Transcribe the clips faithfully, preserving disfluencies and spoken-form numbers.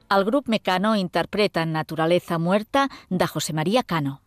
El grup Mecano interpreta Naturaleza Muerta de José María Cano.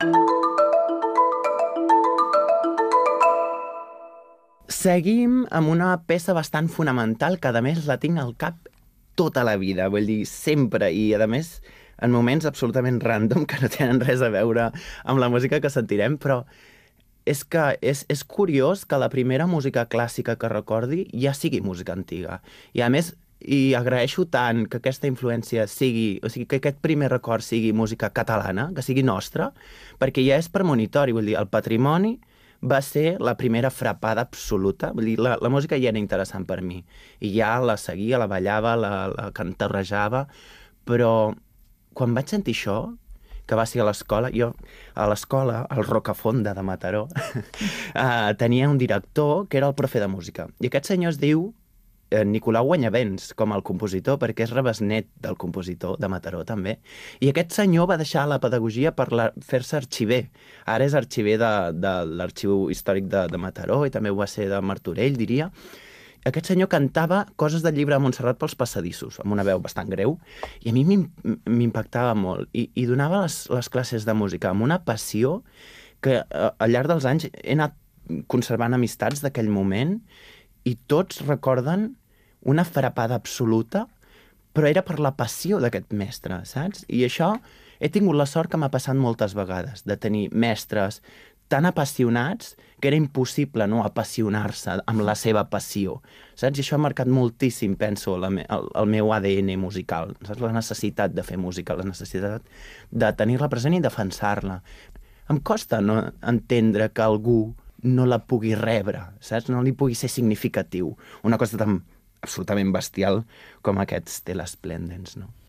Seguim amb una peça bastant fonamental que, a més, la tinc al cap tota la vida, vull dir, sempre, i, a més, en moments absolutament random que no tenen res a veure amb la música que sentirem, però és que és, és curiós que la primera música clàssica que recordi ja sigui música antiga. I, a més, i agraeixo tant que aquesta influència sigui, o sigui, que aquest primer record sigui música catalana, que sigui nostra, perquè ja és premonitori, vull dir, el patrimoni va ser la primera frapada absoluta. Vull dir, la, la música ja era interessant per mi. I ja la seguia, la ballava, la, la cantarrejava, però quan vaig sentir això, que va ser a l'escola, jo a l'escola, al Rocafonda de Mataró, uh, tenia un director que era el profe de música. I aquest senyor es diu eh, Nicolau Guanyavents, com el compositor, perquè és rebesnet del compositor de Mataró, també. I aquest senyor va deixar la pedagogia per la... fer-se arxiver. Ara és arxiver de, de l'Arxiu Històric de, de Mataró i també ho va ser de Martorell, diria. Aquest senyor cantava coses del llibre de Montserrat pels passadissos, amb una veu bastant greu, i a mi m'impactava molt. I, i donava les, les classes de música amb una passió que eh, al llarg dels anys he anat conservant amistats d'aquell moment i tots recorden una frapada absoluta, però era per la passió d'aquest mestre, saps? I això he tingut la sort que m'ha passat moltes vegades, de tenir mestres tan apassionats que era impossible no apassionar-se amb la seva passió, saps? I això ha marcat moltíssim, penso, la me el, el meu A D N musical, saps? La necessitat de fer música, la necessitat de tenir-la present i defensar-la. Em costa no entendre que algú no la pugui rebre, saps? No li pugui ser significatiu. Una cosa tan absolutament bestial com aquests Tele Splendens, no?